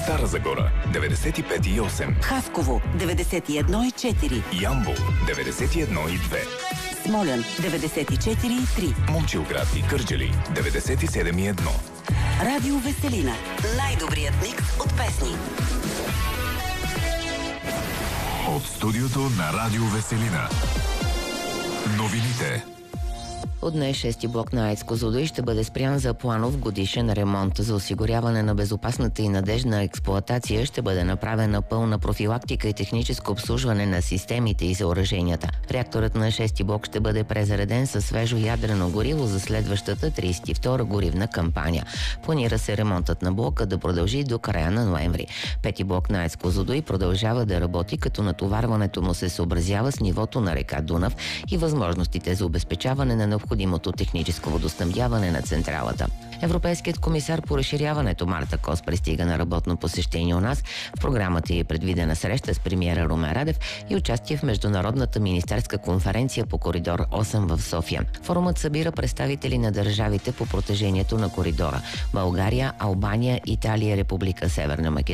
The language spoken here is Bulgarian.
Стара Загора 95,8, Хасково 91,4, Ямбол 91,2, Смолян 94,3, Момчилград и Кърджали 97,1. Радио Веселина. Най-добрият микс от песни. От студиото на Радио Веселина. Новините. От днес 6-ти блок на АЕЦ Козлодуй ще бъде спрян за планов годишен ремонт. За осигуряване на безопасната и надежна експлоатация ще бъде направена пълна профилактика и техническо обслужване на системите и съоръженията. Реакторът на 6-ти блок ще бъде презареден със свежо ядрено гориво за следващата 32-а горивна кампания. Планира се ремонтът на блока да продължи до края на ноември. 5-ти блок на АЕЦ Козлодуй продължава да работи, като натоварването му се съобразява с нивото на река Дунав и възможностите за обезпечаване на необходимото техническо водоснабдяване на централата. Европейският комисар по разширяването Марта Кос пристига на работно посещение у нас. В програмата е предвидена среща с премиера Румен Радев и участие в Международната министерска конференция по коридор 8 в София. Форумът събира представители на държавите по протежението на коридора – България, Албания, Италия, Република Северна Македония